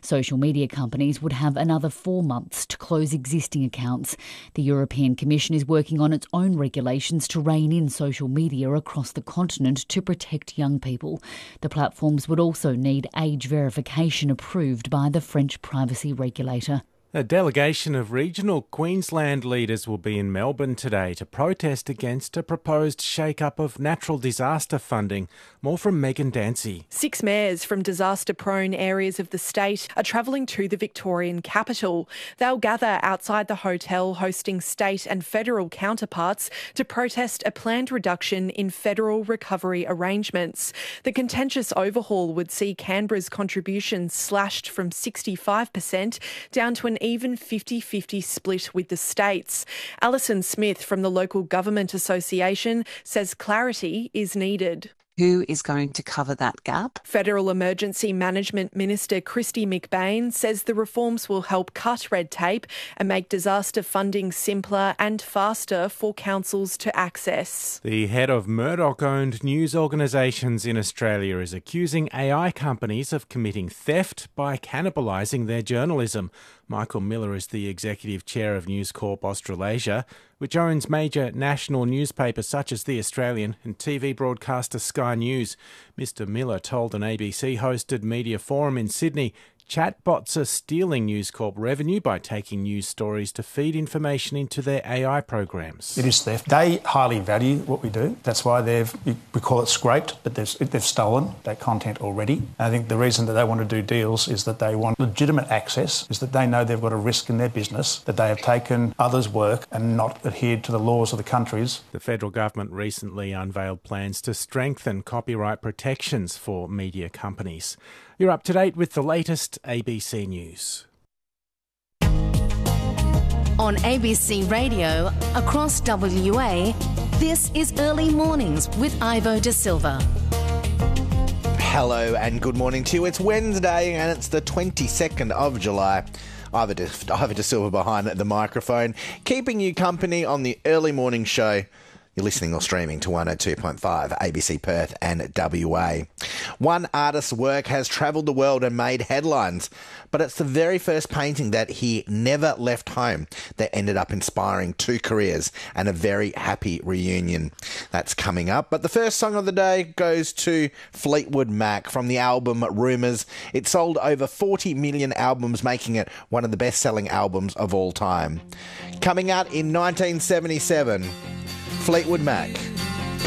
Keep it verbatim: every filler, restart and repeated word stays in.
Social media companies would have another four months to close existing accounts. The European Commission is working on its own regulations to rein in social media across the continent to protect young people. The platforms would also need age verification approved by the French privacy regulator. A delegation of regional Queensland leaders will be in Melbourne today to protest against a proposed shake-up of natural disaster funding. More from Megan Dancy. Six mayors from disaster-prone areas of the state are travelling to the Victorian capital. They'll gather outside the hotel hosting state and federal counterparts to protest a planned reduction in federal recovery arrangements. The contentious overhaul would see Canberra's contribution slashed from sixty-five percent down to an even fifty-fifty split with the states. Alison Smith from the Local Government Association says clarity is needed. Who is going to cover that gap? Federal Emergency Management Minister Kristy McBain says the reforms will help cut red tape and make disaster funding simpler and faster for councils to access. The head of Murdoch-owned news organisations in Australia is accusing A I companies of committing theft by cannibalising their journalism. Michael Miller is the executive chair of News Corp Australasia, which owns major national newspapers such as The Australian and T V broadcaster Sky News. Mister Miller told an A B C-hosted media forum in Sydney chatbots are stealing News Corp revenue by taking news stories to feed information into their A I programs. It is theft. They highly value what we do. That's why they've, we call it scraped, but they've, they've stolen that content already. I think the reason that they want to do deals is that they want legitimate access, is that they know they've got a risk in their business, that they have taken others' work and not adhered to the laws of the countries. The federal government recently unveiled plans to strengthen copyright protections for media companies. You're up to date with the latest A B C News. On A B C Radio, across W A, this is Early Mornings with Ivo De Silva. Hello and good morning to you. It's Wednesday and it's the twenty-second of July. Ivo De, Ivo De Silva behind the microphone, keeping you company on the early morning show. You're listening or streaming to one oh two point five A B C Perth and W A. One artist's work has travelled the world and made headlines, but it's the very first painting that he never left home that ended up inspiring two careers and a very happy reunion. That's coming up. But the first song of the day goes to Fleetwood Mac from the album Rumours. It sold over forty million albums, making it one of the best-selling albums of all time. Coming out in nineteen seventy-seven, Fleetwood Mac.